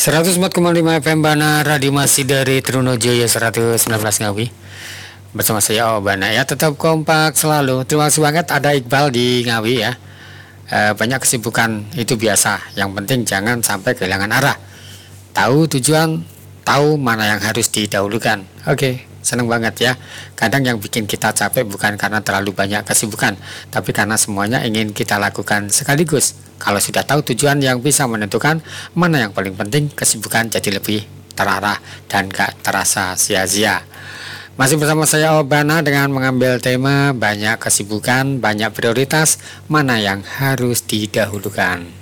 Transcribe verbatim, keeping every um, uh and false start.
seratus empat koma lima F M Bana Radio masih dari Trunojoyo seratus sembilan belas Ngawi. Bersama saya Obana ya, tetap kompak selalu. Terima kasih banget ada Iqbal di Ngawi ya. E, banyak kesibukan itu biasa. Yang penting jangan sampai kehilangan arah. Tahu tujuan, tahu mana yang harus didahulukan. Oke, seneng banget ya. Kadang yang bikin kita capek bukan karena terlalu banyak kesibukan, tapi karena semuanya ingin kita lakukan sekaligus. Kalau sudah tahu tujuan yang bisa menentukan mana yang paling penting, kesibukan jadi lebih terarah dan gak terasa sia-sia. Masih bersama saya Obana dengan mengambil tema banyak kesibukan, banyak prioritas, mana yang harus didahulukan.